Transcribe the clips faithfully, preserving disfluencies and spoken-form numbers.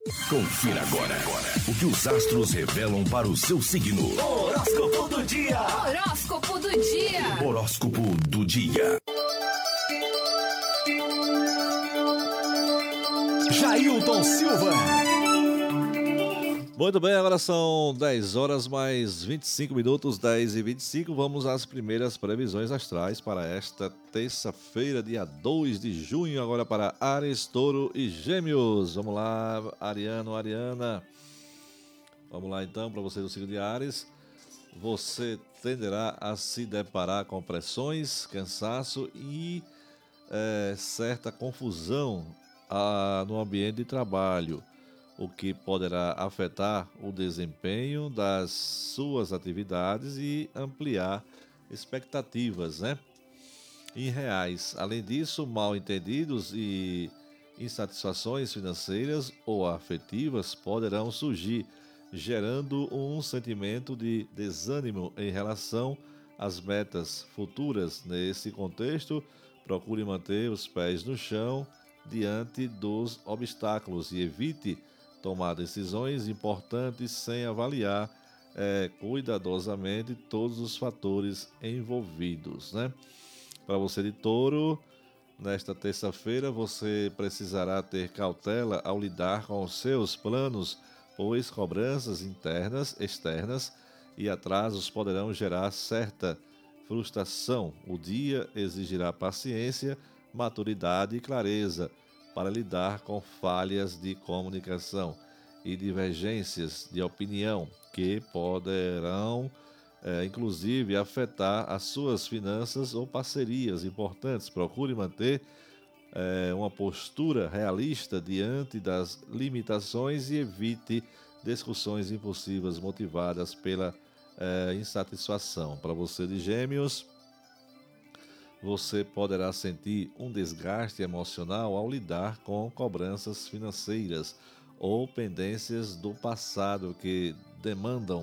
Confira agora o que os astros revelam para o seu signo. Horóscopo do dia. Horóscopo do dia. Horóscopo do dia. Jailton Silva. Muito bem, agora são dez horas mais vinte e cinco minutos, dez e vinte e cinco. Vamos às primeiras previsões astrais para esta terça-feira, dia dois de junho, agora para Áries, Touro e Gêmeos. Vamos lá, Ariano, Ariana. Vamos lá então, para você do signo de Áries. Você tenderá a se deparar com pressões, cansaço e é, certa confusão ah, no ambiente de trabalho, o que poderá afetar o desempenho das suas atividades e ampliar expectativas, né, irreais. Além disso, mal-entendidos e insatisfações financeiras ou afetivas poderão surgir, gerando um sentimento de desânimo em relação às metas futuras. Nesse contexto, procure manter os pés no chão diante dos obstáculos e evite tomar decisões importantes sem avaliar é, cuidadosamente todos os fatores envolvidos, né? Para você de Touro, nesta terça-feira você precisará ter cautela ao lidar com os seus planos, pois cobranças internas, externas e atrasos poderão gerar certa frustração. O dia exigirá paciência, maturidade e clareza para lidar com falhas de comunicação e divergências de opinião que poderão, é, inclusive, afetar as suas finanças ou parcerias importantes. Procure manter é, uma postura realista diante das limitações e evite discussões impulsivas motivadas pela é, insatisfação. Para você de Gêmeos, você poderá sentir um desgaste emocional ao lidar com cobranças financeiras ou pendências do passado que demandam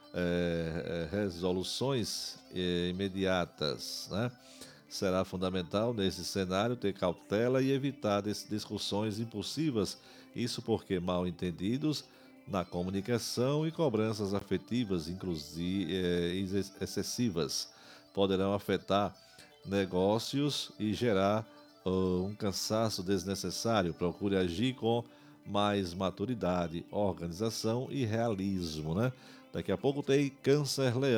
é, resoluções é, imediatas, né? Será fundamental nesse cenário ter cautela e evitar discussões impulsivas, isso porque mal entendidos na comunicação e cobranças afetivas, inclusive é, excessivas, poderão afetar negócios e gerar uh, um cansaço desnecessário. Procure agir com mais maturidade, organização e realismo, né? Daqui a pouco tem Câncer, Leão.